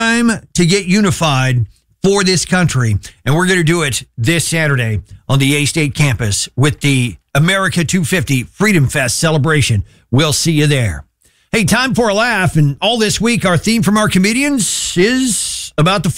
Time to get unified for this country. And we're going to do it this Saturday on the A-State campus with the America 250 Freedom Fest celebration. We'll see you there. Hey, time for a laugh. And all this week, our theme from our comedians is about the